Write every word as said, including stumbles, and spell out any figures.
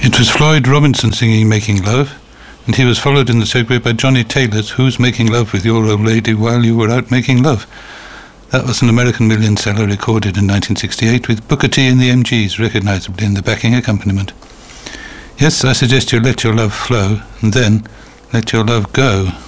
It was Floyd Robinson singing Making Love, and he was followed in the segue by Johnny Taylor's Who's Making Love with Your Old Lady While You Were Out Making Love. That was an American million seller recorded in nineteen sixty-eight with Booker T and the M Gs recognisably in the backing accompaniment. Yes, I suggest you let your love flow, and then let your love go.